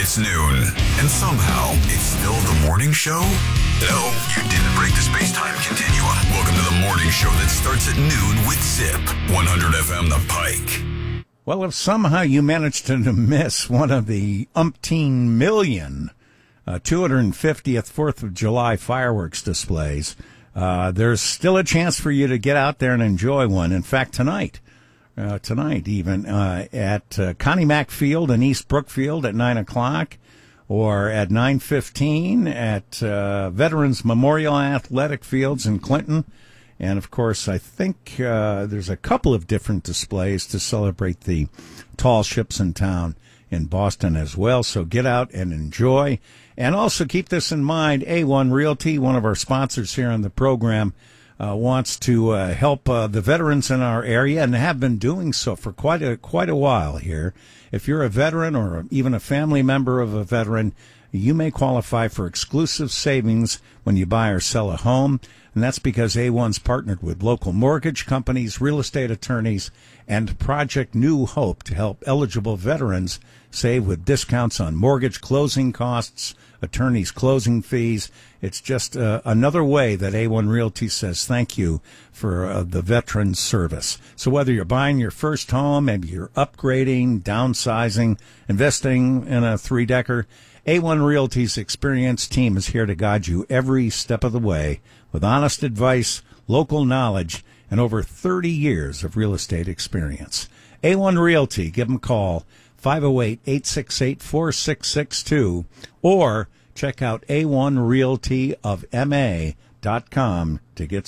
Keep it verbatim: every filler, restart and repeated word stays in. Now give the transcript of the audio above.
It's noon, and somehow it's still the morning show? No, you didn't break the space-time continuum. Welcome to the morning show that starts at noon with Zip, one hundred F M The Pike. Well, if somehow you managed to miss one of the umpteen million uh, two hundred fiftieth fourth of July fireworks displays, uh, there's still a chance for you to get out there and enjoy one. In fact, tonight, uh, tonight even, uh, at uh, Connie Mack Field in East Brookfield at nine o'clock, or at nine fifteen at uh, Veterans Memorial Athletic Fields in Clinton. And, of course, I think uh, there's a couple of different displays to celebrate the tall ships in town in Boston as well. So get out and enjoy. And also keep this in mind, A one Realty, one of our sponsors here on the program, uh, wants to uh, help uh, the veterans in our area and have been doing so for quite a, quite a while here. If you're a veteran or even a family member of a veteran, you may qualify for exclusive savings when you buy or sell a home. And that's because A one's partnered with local mortgage companies, real estate attorneys, and Project New Hope to help eligible veterans save with discounts on mortgage closing costs, attorneys' closing fees. It's just uh, another way that A one Realty says thank you for uh, the veterans' service. So whether you're buying your first home, maybe you're upgrading, downsizing, investing in a three-decker, A one Realty's experienced team is here to guide you every step of the way with honest advice, local knowledge, and over thirty years of real estate experience. A one Realty, give them a call, five oh eight, eight six eight, four six six two, or check out A one Realty of M A dot com to get